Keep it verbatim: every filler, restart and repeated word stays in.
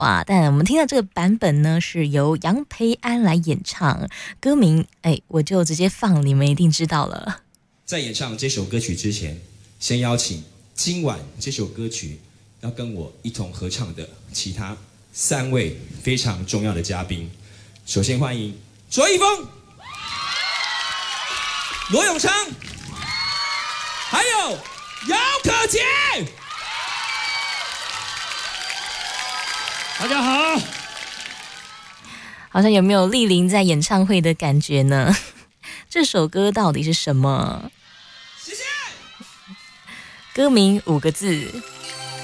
哇！但我们听到这个版本呢，是由杨培安来演唱，歌名哎，我就直接放，你们一定知道了。 在演唱这首歌曲之前，先邀请今晚这首歌曲要跟我一同合唱的其他三位非常重要的嘉宾。首先欢迎卓一峰、罗永昌，还有姚可杰。 大家好， 好像有没有莅临在演唱会的感觉呢？这首歌到底是什么？ 谢谢。 歌名五个字，